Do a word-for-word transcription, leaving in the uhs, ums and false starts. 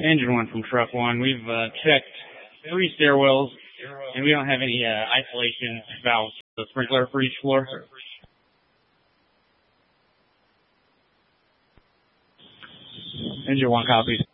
Engine one from Truck One. We've uh, checked three stairwells, and we don't have any uh, isolation valves for the sprinkler for each floor. Engine one copies.